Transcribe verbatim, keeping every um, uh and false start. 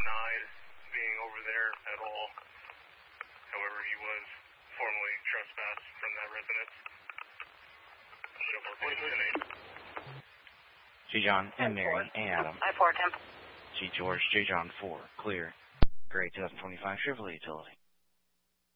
denied being over there at all. However, he was formally trespassed from that residence. G. John, and Mary, and Adam. I four ten. G. George, J. John four, clear. Gray twenty twenty-five Chevrolet Utility.